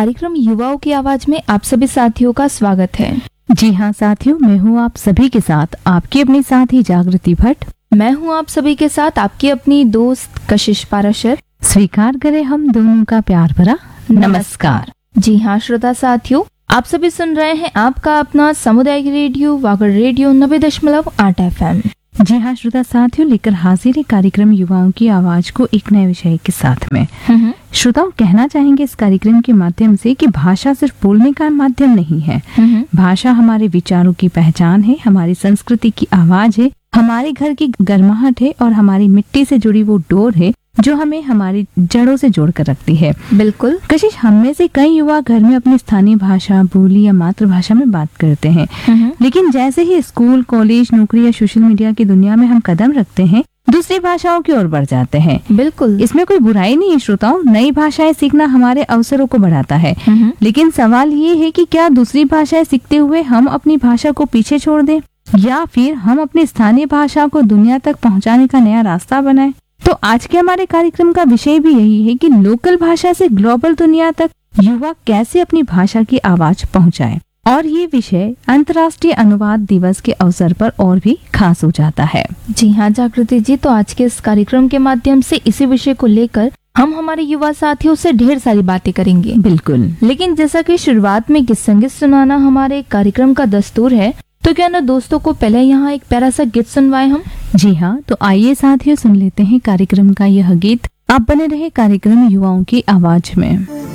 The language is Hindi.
कार्यक्रम युवाओं की आवाज में आप सभी साथियों का स्वागत है। जी हाँ साथियों, मैं हूँ आप सभी के साथ आपकी अपनी साथी जागृति भट्ट। मैं हूँ आप सभी के साथ आपकी अपनी दोस्त कशिश पाराशर। स्वीकार करें हम दोनों का प्यार भरा नमस्कार। जी हाँ श्रोता साथियों, आप सभी सुन रहे हैं आपका अपना सामुदायिक रेडियो वागड़ रेडियो 90.8 FM। जी हाँ श्रोता साथियों, लेकर हाजिर है कार्यक्रम युवाओं की आवाज को एक नए विषय के साथ में। श्रोताओं, कहना चाहेंगे इस कार्यक्रम के माध्यम से कि भाषा सिर्फ बोलने का माध्यम नहीं है। भाषा हमारे विचारों की पहचान है, हमारी संस्कृति की आवाज है, हमारे घर की गर्माहट है और हमारी मिट्टी से जुड़ी वो डोर है जो हमें हमारी जड़ों से जोड़कर रखती है। बिल्कुल कशिश, हम में से कई युवा घर में अपनी स्थानीय भाषा, बोली या मातृभाषा में बात करते हैं, लेकिन जैसे ही स्कूल, कॉलेज, नौकरी या सोशल मीडिया की दुनिया में हम कदम रखते हैं, दूसरी भाषाओं की ओर बढ़ जाते हैं। बिल्कुल, इसमें कोई बुराई नहीं है श्रोताओं, नई भाषाएं सीखना हमारे अवसरों को बढ़ाता है। लेकिन सवाल ये है कि क्या दूसरी भाषाएं सीखते हुए हम अपनी भाषा को पीछे छोड़ दें या फिर हम अपनी स्थानीय भाषा को दुनिया तक पहुंचाने का नया रास्ता बनाएं। तो आज के हमारे कार्यक्रम का विषय भी यही है कि लोकल भाषा से ग्लोबल दुनिया तक युवा कैसे अपनी भाषा की आवाज पहुंचाए। और ये विषय अंतर्राष्ट्रीय अनुवाद दिवस के अवसर पर और भी खास हो जाता है। जी हाँ जागृति जी, तो आज के इस कार्यक्रम के माध्यम से इसी विषय को लेकर हम हमारे युवा साथियों से ढेर सारी बातें करेंगे। बिल्कुल, लेकिन जैसा कि शुरुआत में गीत संगीत सुनाना हमारे कार्यक्रम का दस्तूर है, तो क्या ना दोस्तों को पहले यहाँ एक प्यारा सा गीत सुनवाए हम। जी हाँ, तो आइए साथियों सुन लेते हैं कार्यक्रम का यह गीत। आप बने रहे कार्यक्रम युवाओं की आवाज में।